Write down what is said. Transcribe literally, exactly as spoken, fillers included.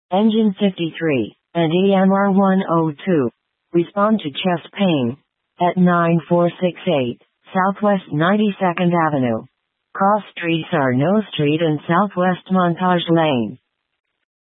Engine fifty-three, and E M R one oh two. Respond to chest pain. At nine four six eight, Southwest ninety-second Avenue. Cross streets are No Street and Southwest Montage Lane.